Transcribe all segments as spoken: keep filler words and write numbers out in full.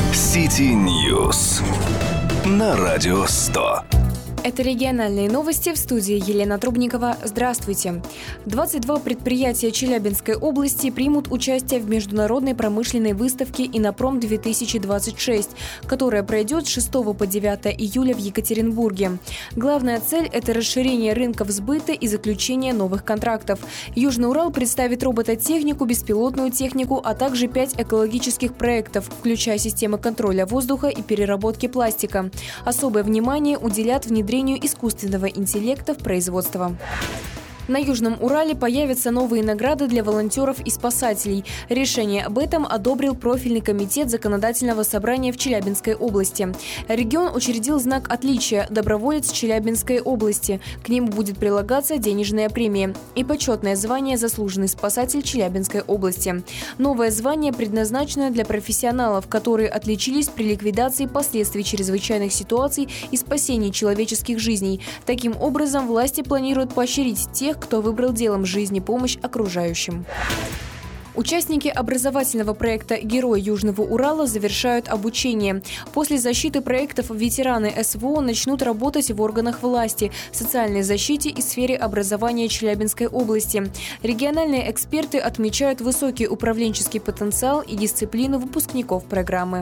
City News на Радио сто. Это региональные новости, в студии Елена Трубникова. Здравствуйте. двадцать два предприятия Челябинской области примут участие в международной промышленной выставке «Иннопром-две тысячи двадцать шесть», которая пройдет с шестого по девятое июля в Екатеринбурге. Главная цель – это расширение рынков сбыта и заключение новых контрактов. Южный Урал представит робототехнику, беспилотную технику, а также пять экологических проектов, включая системы контроля воздуха и переработки пластика. Особое внимание уделят внедрению искусственного интеллекта в производство. На Южном Урале появятся новые награды для волонтеров и спасателей. Решение об этом одобрил профильный комитет Законодательного собрания в Челябинской области. Регион учредил знак отличия «Доброволец Челябинской области». К нему будет прилагаться денежная премия и почетное звание «Заслуженный спасатель Челябинской области». Новое звание предназначено для профессионалов, которые отличились при ликвидации последствий чрезвычайных ситуаций и спасении человеческих жизней. Таким образом, власти планируют поощрить тех, кто выбрал делом жизни помощь окружающим. Участники образовательного проекта «Герой Южного Урала» завершают обучение. После защиты проектов ветераны СВО начнут работать в органах власти, социальной защите и сфере образования Челябинской области. Региональные эксперты отмечают высокий управленческий потенциал и дисциплину выпускников программы.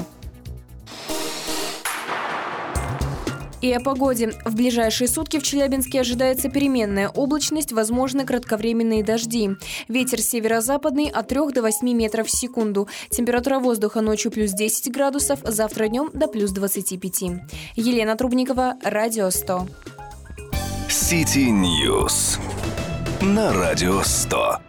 И о погоде. В ближайшие сутки в Челябинске ожидается переменная облачность, возможны кратковременные дожди. Ветер северо-западный от трёх до восьми метров в секунду. Температура воздуха ночью плюс десять градусов, завтра днем до плюс двадцати пяти. Елена Трубникова, Радио сто. City News на Радио сто.